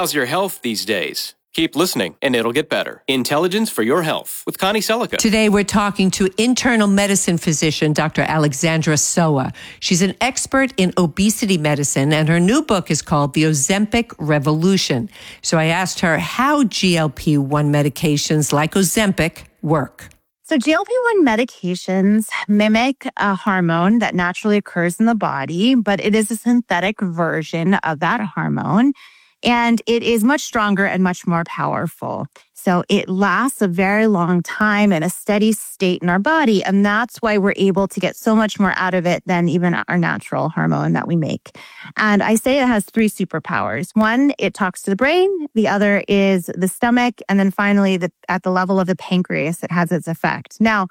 How's your health these days? Keep listening, and it'll get better. Intelligence for Your Health with Connie Selica. Today, we're talking to internal medicine physician Dr. Alexandra Soa. She's an expert in obesity medicine, and her new book is called The Ozempic Revolution. So I asked her how GLP-1 medications like Ozempic work. So GLP-1 medications mimic a hormone that naturally occurs in the body, but it is a synthetic version of that hormone. And it is much stronger and much more powerful. So it lasts a very long time in a steady state in our body. And that's why we're able to get so much more out of it than even our natural hormone that we make. And I say it has three superpowers. One, it talks to the brain. The other is the stomach. And then finally, at the level of the pancreas, it has its effect. Now,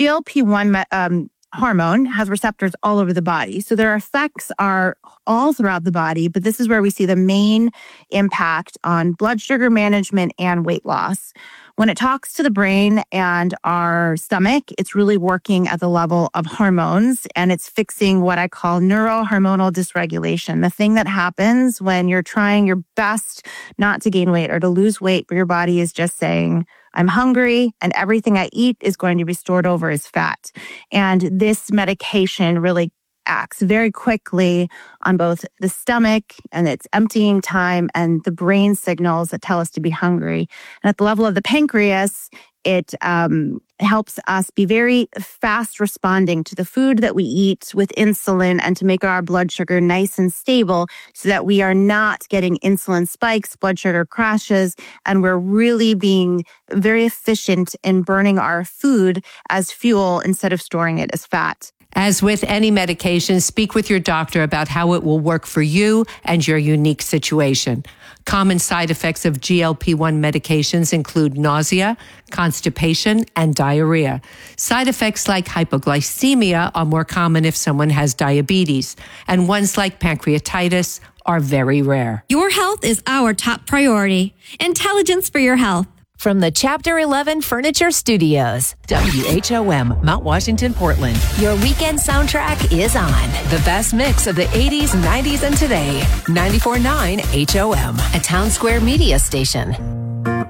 GLP-1 hormone has receptors all over the body. So their effects are all throughout the body, but this is where we see the main impact on blood sugar management and weight loss. When it talks to the brain and our stomach, it's really working at the level of hormones, and it's fixing what I call neurohormonal dysregulation, the thing that happens when you're trying your best not to gain weight or to lose weight, but your body is just saying, I'm hungry, and everything I eat is going to be stored over as fat. And this medication really acts very quickly on both the stomach and its emptying time and the brain signals that tell us to be hungry. And at the level of the pancreas, it helps us be very fast responding to the food that we eat with insulin and to make our blood sugar nice and stable so that we are not getting insulin spikes, blood sugar crashes, and we're really being very efficient in burning our food as fuel instead of storing it as fat. As with any medication, speak with your doctor about how it will work for you and your unique situation. Common side effects of GLP-1 medications include nausea, constipation, and diarrhea. Side effects like hypoglycemia are more common if someone has diabetes, and ones like pancreatitis are very rare. Your health is our top priority. Intelligence for your health. From the Chapter 11 Furniture Studios, WHOM, Mount Washington, Portland. Your weekend soundtrack is on. The best mix of the 80s, 90s, and today. 94.9 HOM, a Town Square media station.